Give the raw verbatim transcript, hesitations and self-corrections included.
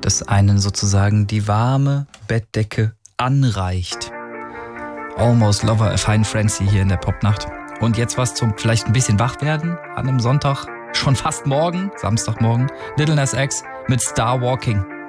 das einen sozusagen die warme Bettdecke anreicht. Almost Lover, a Fine Frenzy hier in der Popnacht. Und jetzt was zum vielleicht ein bisschen wach werden an einem Sonntag, schon fast morgen, Samstagmorgen. Lil Nas X mit Star Walking.